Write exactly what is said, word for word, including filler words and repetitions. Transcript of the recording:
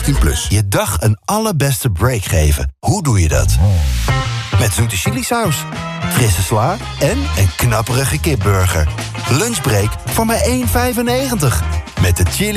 achttien plus. Je dag een allerbeste break geven. Hoe doe je dat? Met zoete chilisaus, frisse sla en een knapperige kipburger. Lunchbreak voor maar één vijfennegentig. Met de chili